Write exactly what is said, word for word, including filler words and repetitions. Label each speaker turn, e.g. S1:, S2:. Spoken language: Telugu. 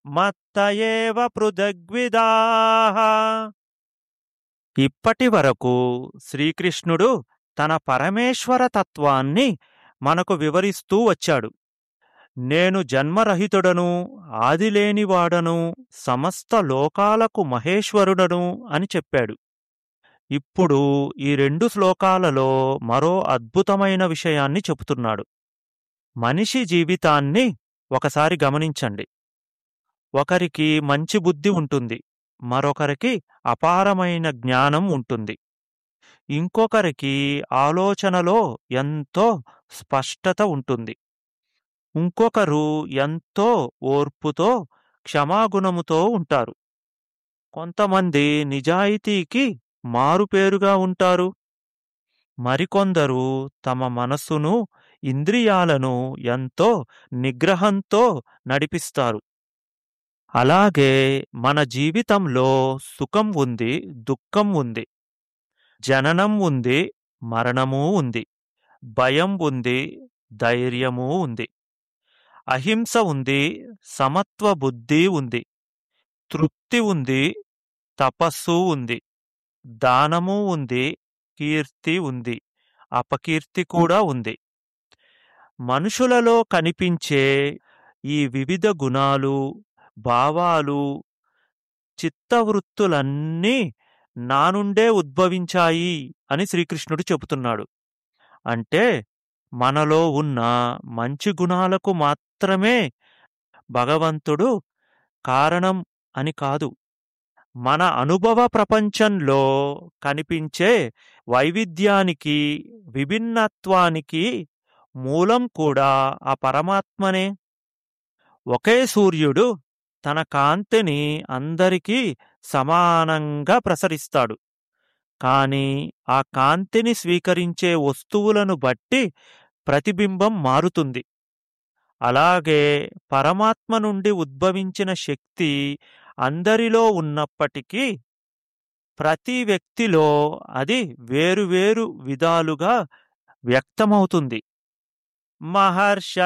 S1: మత్త ఏవ పృథగ్విదాః. ఇప్పటి వరకు శ్రీకృష్ణుడు తన పరమేశ్వర తత్వాన్ని మనకు వివరిస్తూ వచ్చాడు. నేను జన్మరహితుడను, ఆదిలేనివాడను, సమస్త లోకాలకు మహేశ్వరుడను అని చెప్పాడు. ఇప్పుడు ఈ రెండు శ్లోకాలలో మరో అద్భుతమైన విషయాన్ని చెబుతున్నాడు. మనిషి జీవితాన్ని ఒకసారి గమనించండి. ఒకరికి మంచి బుద్ధి ఉంటుంది, మరొకరికి అపారమైన జ్ఞానం ఉంటుంది, ఇంకొకరికి ఆలోచనలో ఎంతో స్పష్టత ఉంటుంది, ఇంకొకరు ఎంతో ఓర్పుతో క్షమాగుణముతో ఉంటారు. కొంతమంది నిజాయితీకి మారుపేరుగా ఉంటారు, మరికొందరు తమ మనస్సును, ఇంద్రియాలను ఎంతో నిగ్రహంతో నడిపిస్తారు. అలాగే మన జీవితంలో సుఖం ఉంది, దుఃఖం ఉంది, జననం ఉంది, మరణమూ ఉంది, భయం ఉంది, ధైర్యమూ ఉంది, అహింస ఉంది, సమత్వ బుద్ధి ఉంది, తృప్తి ఉంది, తపస్సు ఉంది, దానము ఉంది, కీర్తి ఉంది, అపకీర్తి కూడా ఉంది. మనుషులలో కనిపించే ఈ వివిధ గుణాలు, భావాలు, చిత్తవృత్తులన్నీ నా నుండే ఉద్భవించాయి అని శ్రీకృష్ణుడు చెబుతున్నాడు. అంటే మనలో ఉన్న మంచి గుణాలకు మాత్రమే భగవంతుడు కారణం అని కాదు. మన అనుభవ ప్రపంచంలో కనిపించే వైవిధ్యానికి, విభిన్నత్వానికి మూలం కూడా ఆ పరమాత్మనే. ఒకే సూర్యుడు తన కాంతిని అందరికీ సమానంగా ప్రసరిస్తాడు, కానీ ఆ కాంతిని స్వీకరించే వస్తువులను బట్టి ప్రతిబింబం మారుతుంది. అలాగే పరమాత్మ నుండి ఉద్భవించిన శక్తి అందరిలో ఉన్నప్పటికీ ప్రతి వ్యక్తిలో అది వేరువేరు విధాలుగా వ్యక్తమవుతుంది. మహర్ష